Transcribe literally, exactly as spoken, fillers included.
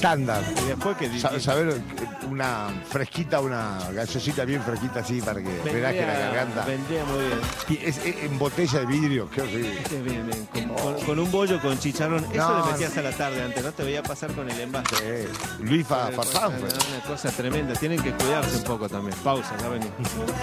estándar. Y después que... Sa- Saber una fresquita, una gaseosita bien fresquita así para que relaje la garganta. Vendría muy bien. Y es, es en botella de vidrio, qué horrible. Sí, bien, bien. Con, con- con un bollo con chicharrón. Eso No, le metías a la tarde antes, no te veía pasar con el envase. Eh, Luis Fa- Farfán, pues. Una cosa tremenda. Tienen que cuidarse un poco también. Pausa, ya venimos.